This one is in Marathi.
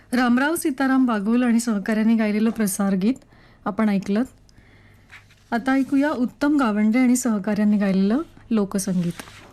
रामराव सीताराम बागुल आणि सहकाऱ्यांनी गायलेलं प्रसारगीत आपण ऐकलं. आता ऐकूया उत्तम गावंडे आणि सहकाऱ्यांनी गायलेलं लोकसंगीत.